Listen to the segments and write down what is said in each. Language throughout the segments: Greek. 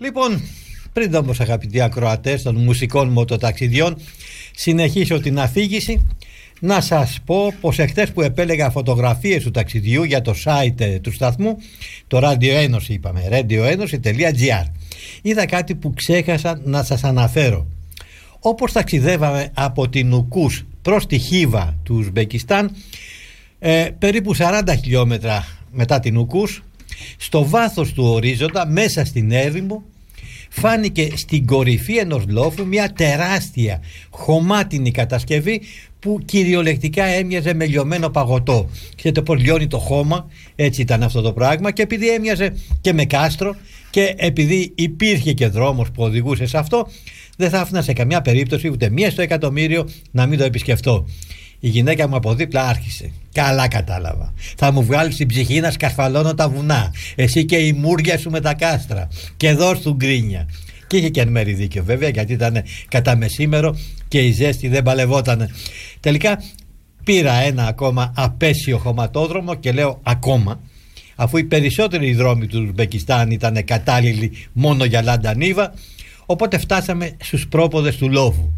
Λοιπόν, πριν όμως, αγαπητοί ακροατές των μουσικών μοτοταξιδιών, συνεχίσω την αφήγηση. Να σας πω πως εχθές που επέλεγα φωτογραφίες του ταξιδιού για το site του σταθμού, το Radio Ένωση είπαμε, radioeноsi.gr, είδα κάτι που ξέχασα να σας αναφέρω. Όπως ταξιδεύαμε από την Ουκούς προς τη Χίβα του Ουσμπεκιστάν, περίπου 40 χιλιόμετρα μετά την Ουκούς, στο βάθος του ορίζοντα, μέσα στην έρημο, φάνηκε στην κορυφή ενός λόφου μια τεράστια χωμάτινη κατασκευή που κυριολεκτικά έμοιαζε με λιωμένο παγωτό. Ξέρετε πως λιώνει το χώμα, έτσι ήταν αυτό το πράγμα, και επειδή έμοιαζε και με κάστρο και επειδή υπήρχε και δρόμος που οδηγούσε σε αυτό, δεν θα άφηνα σε καμιά περίπτωση ούτε μία στο εκατομμύριο να μην το επισκεφτώ. Η γυναίκα μου από δίπλα άρχισε. Καλά κατάλαβα. Θα μου βγάλεις την ψυχή να σκαρφαλώνω τα βουνά. Εσύ και η μούρια σου με τα κάστρα. Και δώσ' του γκρίνια. Και είχε και εν μέρει δίκιο βέβαια, γιατί ήταν κατά μεσήμερο και η ζέστη δεν παλευότανε. Τελικά πήρα ένα ακόμα απέσιο χωματόδρομο και λέω ακόμα, αφού οι περισσότεροι δρόμοι του Ουσμπεκιστάν ήταν κατάλληλοι μόνο για λαντανίβα, οπότε φτάσαμε στους πρόποδες του λόφου.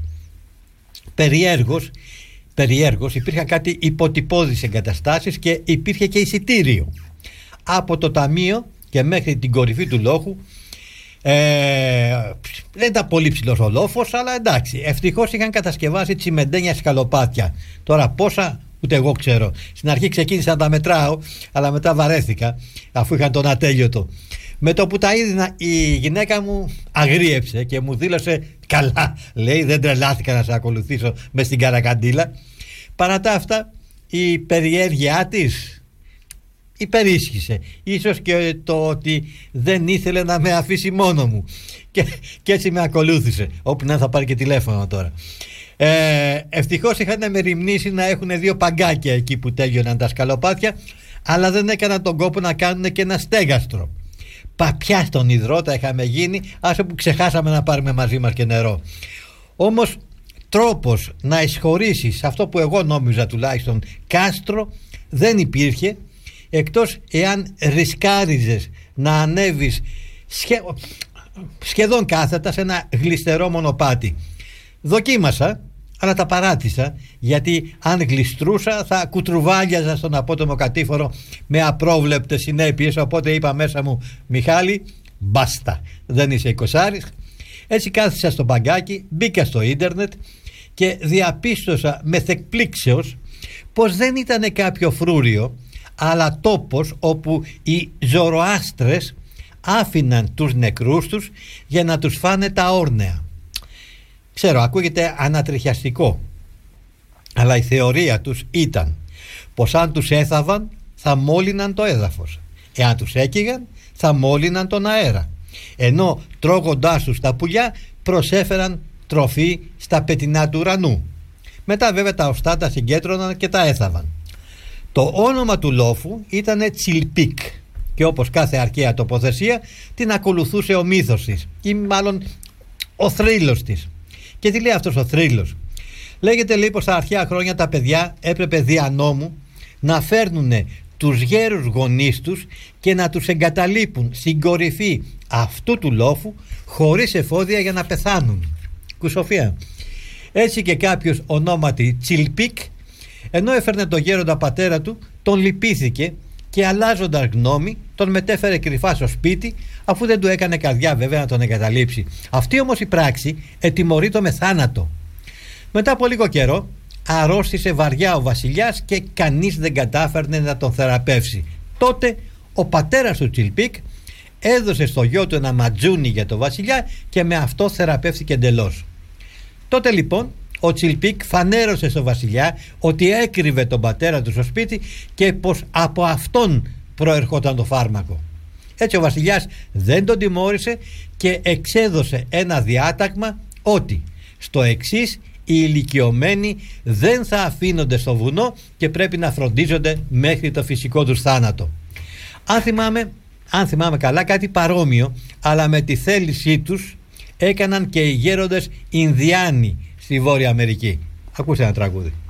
Περιέργως υπήρχαν κάτι υποτυπώδεις εγκαταστάσεις και υπήρχε και εισιτήριο. Από το ταμείο και μέχρι την κορυφή του λόφου, δεν ήταν πολύ ψηλός ο λόφος, αλλά εντάξει, ευτυχώς είχαν κατασκευάσει τσιμεντένια σκαλοπάτια. Τώρα πόσα ούτε εγώ ξέρω. Στην αρχή ξεκίνησα να τα μετράω, αλλά μετά βαρέθηκα, αφού είχαν τον ατέλειωτο. Με το που τα είδα, η γυναίκα μου αγρίεψε και μου δήλωσε, καλά, λέει, δεν τρελάθηκα να σε ακολουθήσω μες στην Καρακαντήλα. Παρά τα αυτά, η περιέργειά της υπερίσχυσε. Ίσως και το ότι δεν ήθελε να με αφήσει μόνο μου, και έτσι με ακολούθησε, όπου να θα πάρει και τηλέφωνο τώρα. Ευτυχώς είχαν μεριμνήσει να έχουν 2 παγκάκια εκεί που τέλειωναν τα σκαλοπάτια, αλλά δεν έκαναν τον κόπο να κάνουν και ένα στέγαστρο. Παπιά στον υδρότα είχαμε γίνει, άσε που ξεχάσαμε να πάρουμε μαζί μας και νερό. Όμως τρόπος να εισχωρήσεις αυτό που εγώ νόμιζα τουλάχιστον κάστρο δεν υπήρχε, εκτός εάν ρισκάριζες να ανέβεις σχεδόν κάθετα σε ένα γλιστερό μονοπάτι. Δοκίμασα, αλλά τα παράτησα, γιατί αν γλιστρούσα θα κουτρουβάλιαζα στον απότομο κατήφορο με απρόβλεπτες συνέπειες. Οπότε είπα μέσα μου, Μιχάλη, μπάστα, δεν είσαι 20άρης. Έτσι κάθισα στο μπαγκάκι, μπήκα στο ίντερνετ και διαπίστωσα με εκπλήξεως πως δεν ήταν κάποιο φρούριο, αλλά τόπος όπου οι Ζωροάστρες άφηναν τους νεκρούς τους για να τους φάνε τα όρνεα. Ξέρω, ακούγεται ανατριχιαστικό, αλλά η θεωρία τους ήταν πως αν τους έθαβαν θα μόλυναν το έδαφος, εάν τους έκυγαν θα μόλυναν τον αέρα, ενώ τρώγοντάς τους τα πουλιά προσέφεραν τροφή στα πετεινά του ουρανού. Μετά βέβαια τα οστά τα συγκέντρωναν και τα έθαβαν. Το όνομα του λόφου ήταν Τσιλπίκ και όπως κάθε αρχαία τοποθεσία την ακολουθούσε ο μύθος της, ή μάλλον ο θρύλος της. Και τι λέει αυτός ο θρύλος? Λέγεται λέει πως στα αρχαία χρόνια τα παιδιά έπρεπε δια νόμου να φέρνουν τους γέρους γονείς τους και να τους εγκαταλείπουν στην κορυφή αυτού του λόφου χωρίς εφόδια για να πεθάνουν. Κουσοφία. Έτσι και κάποιος ονόματι Τσιλπίκ, ενώ έφερνε τον γέροντα πατέρα του, τον λυπήθηκε και αλλάζοντας γνώμη τον μετέφερε κρυφά στο σπίτι, αφού δεν του έκανε καρδιά βέβαια να τον εγκαταλείψει. Αυτή όμως η πράξη ετιμωρείτο με θάνατο. Μετά από λίγο καιρό αρρώστησε βαριά ο βασιλιάς και κανείς δεν κατάφερνε να τον θεραπεύσει. Τότε ο πατέρας του Τσιλπίκ έδωσε στο γιο του ένα ματζούνι για τον βασιλιά και με αυτό θεραπεύθηκε εντελώς. Τότε λοιπόν ο Τσιλπίκ φανέρωσε στο βασιλιά ότι έκρυβε τον πατέρα του στο σπίτι και πως από αυτόν προερχόταν το φάρμακο. Έτσι ο βασιλιάς δεν τον τιμώρησε και εξέδωσε ένα διάταγμα ότι στο εξής οι ηλικιωμένοι δεν θα αφήνονται στο βουνό και πρέπει να φροντίζονται μέχρι το φυσικό τους θάνατο. Αν θυμάμαι καλά, κάτι παρόμοιο, αλλά με τη θέλησή τους, έκαναν και οι γέροντες Ινδιάνοι στη Βόρεια Αμερική. Ακούστε ένα τραγούδι.